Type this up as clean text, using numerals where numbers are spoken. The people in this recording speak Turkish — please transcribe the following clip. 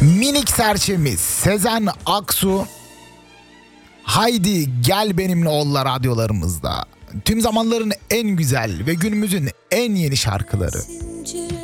Minik serçemiz Sezen Aksu, Haydi Gel Benimle Olla radyolarımızda. Tüm zamanların en güzel ve günümüzün en yeni şarkıları.